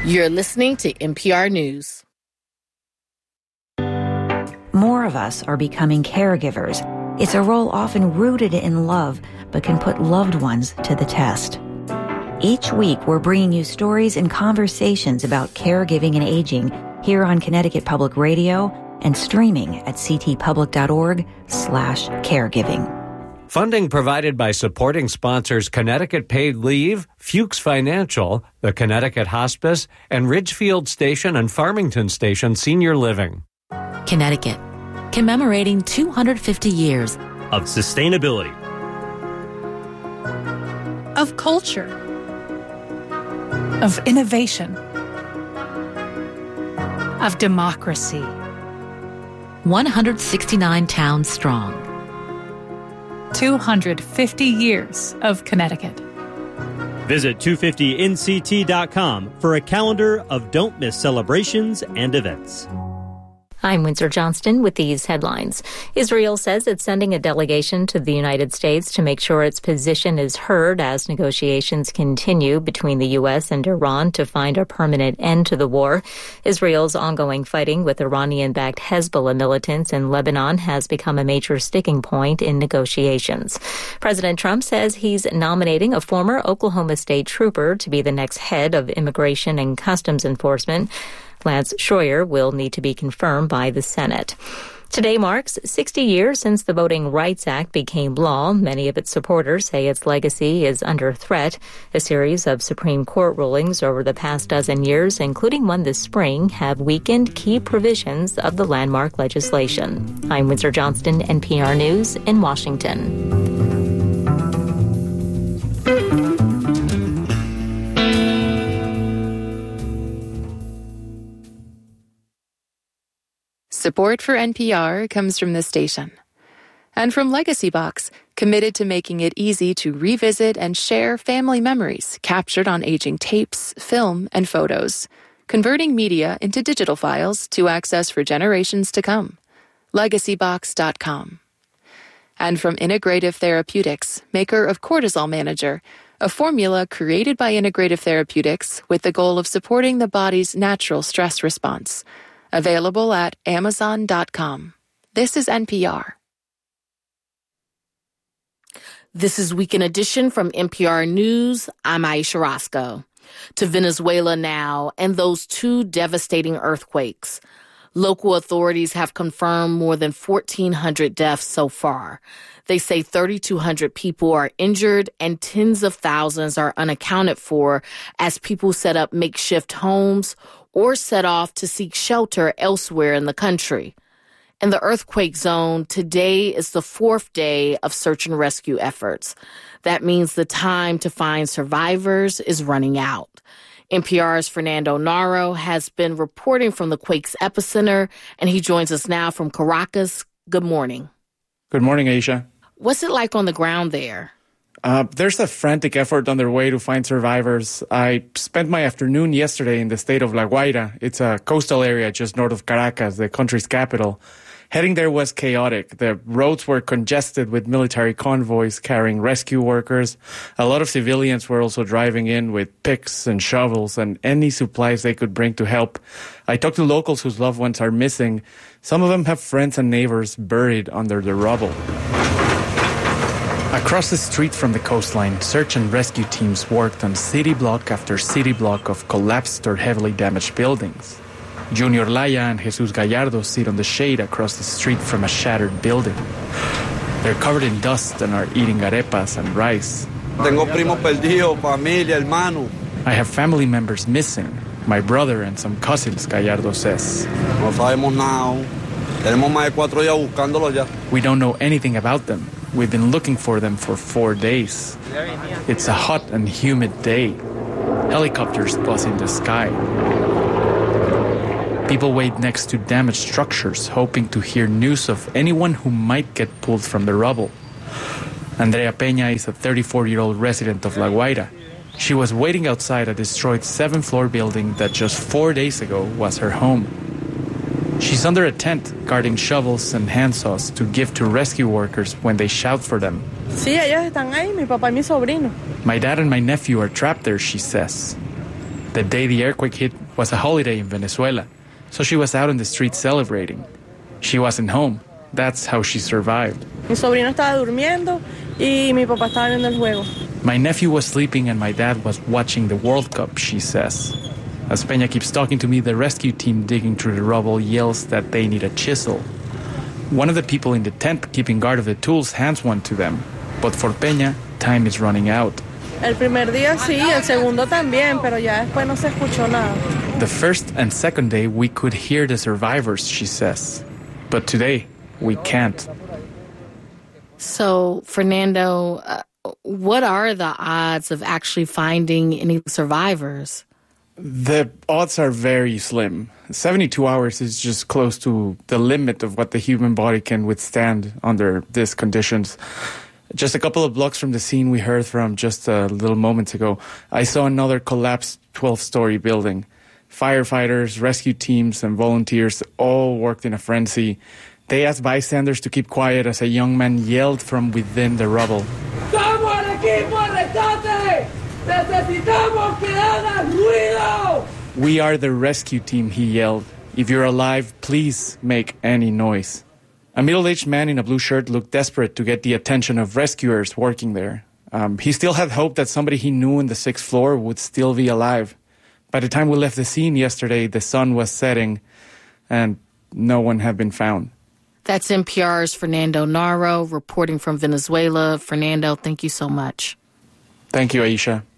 You're listening to NPR News. More of us are becoming caregivers. It's a role often rooted in love, but can put loved ones to the test. Each week, we're bringing you stories and conversations about caregiving and aging here on Connecticut Public Radio and streaming at ctpublic.org/caregiving. Funding provided by supporting sponsors Connecticut Paid Leave, Fuchs Financial, the Connecticut Hospice, and Ridgefield Station and Farmington Station Senior Living. Connecticut, commemorating 250 years of sustainability, of culture, of innovation, of democracy. 169 towns strong. 250 years of Connecticut. Visit 250nct.com for a calendar of don't miss celebrations and events. I'm Windsor Johnston with these headlines. Israel says it's sending a delegation to the United States to make sure its position is heard as negotiations continue between the U.S. and Iran to find a permanent end to the war. Israel's ongoing fighting with Iranian-backed Hezbollah militants in Lebanon has become a major sticking point in negotiations. President Trump says he's nominating a former Oklahoma State trooper to be the next head of Immigration and Customs Enforcement. Lance Schroyer will need to be confirmed by the Senate. Today marks 60 years since the Voting Rights Act became law. Many of its supporters say its legacy is under threat. A series of Supreme Court rulings over the past dozen years, including one this spring, have weakened key provisions of the landmark legislation. I'm Windsor Johnston, NPR News in Washington. Support for NPR comes from this station. And from Legacy Box, committed to making it easy to revisit and share family memories captured on aging tapes, film, and photos, converting media into digital files to access for generations to come. LegacyBox.com. And from Integrative Therapeutics, maker of Cortisol Manager, a formula created by Integrative Therapeutics with the goal of supporting the body's natural stress response. Available at Amazon.com. This is NPR. This is Weekend Edition from NPR News. I'm Aisha Roscoe. To Venezuela now and those two devastating earthquakes. Local authorities have confirmed more than 1,400 deaths so far. They say 3,200 people are injured and tens of thousands are unaccounted for as people set up makeshift homes or set off to seek shelter elsewhere in the country. In the earthquake zone, today is the fourth day of search and rescue efforts. That means the time to find survivors is running out. NPR's Fernando Naro has been reporting from the quake's epicenter, and he joins us now from Caracas. Good morning. Good morning, Aisha. What's it like on the ground there? There's a frantic effort underway to find survivors. I spent my afternoon yesterday in the state of La Guaira. It's a coastal area just north of Caracas, the country's capital. Heading there was chaotic. The roads were congested with military convoys carrying rescue workers. A lot of civilians were also driving in with picks and shovels and any supplies they could bring to help. I talked to locals whose loved ones are missing. Some of them have friends and neighbors buried under the rubble. Across the street from the coastline, search and rescue teams worked on city block after city block of collapsed or heavily damaged buildings. Junior Laya and Jesus Gallardo sit on the shade across the street from a shattered building. They're covered in dust and are eating arepas and rice. Tengo primo perdido, familia, hermano. I have family members missing, my brother and some cousins, Gallardo says. No sabemos nada. Tenemos más de 4 días buscándolos ya. We don't know anything about them. We've been looking for them for 4 days. It's a hot and humid day. Helicopters buzz in the sky. People wait next to damaged structures, hoping to hear news of anyone who might get pulled from the rubble. Andrea Peña is a 34-year-old resident of La Guaira. She was waiting outside a destroyed 7th-floor building that just 4 days ago was her home. She's under a tent, guarding shovels and handsaws to give to rescue workers when they shout for them. Sí, ellos están ahí, mi papá y mi sobrino. My dad and my nephew are trapped there, she says. The day the earthquake hit was a holiday in Venezuela, so she was out on the street celebrating. She wasn't home. That's how she survived. Mi sobrino estaba durmiendo y mi papá estaba viendo el juego. My nephew was sleeping and my dad was watching the World Cup, she says. As Peña keeps talking to me, the rescue team digging through the rubble yells that they need a chisel. One of the people in the tent keeping guard of the tools hands one to them. But for Peña, time is running out. El primer día sí, el segundo también, pero ya después no se escuchó nada. The first and second day, we could hear the survivors, she says. But today, we can't. So, Fernando, what are the odds of actually finding any survivors? The odds are very slim. 72 hours is just close to the limit of what the human body can withstand under these conditions. Just a couple of blocks from the scene we heard from just a little moment ago, I saw another collapsed 12-story building. Firefighters, rescue teams, and volunteers all worked in a frenzy. They asked bystanders to keep quiet as a young man yelled from within the rubble. ¡Somos el equipo rescate! ¡Necesitamos que hagan ruido! We are the rescue team, he yelled. If you're alive, please make any noise. A middle-aged man in a blue shirt looked desperate to get the attention of rescuers working there. He still had hope that somebody he knew on the 6th floor would still be alive. By the time we left the scene yesterday, the sun was setting, and no one had been found. That's NPR's Fernando Naro reporting from Venezuela. Fernando, thank you so much. Thank you, Aisha.